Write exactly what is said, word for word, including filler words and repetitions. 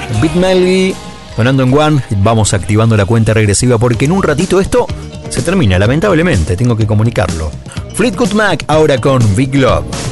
Beat Melody sonando en One. Vamos activando la cuenta regresiva porque en un ratito esto se termina, lamentablemente, tengo que comunicarlo. Fleetwood Mac ahora con Big Love.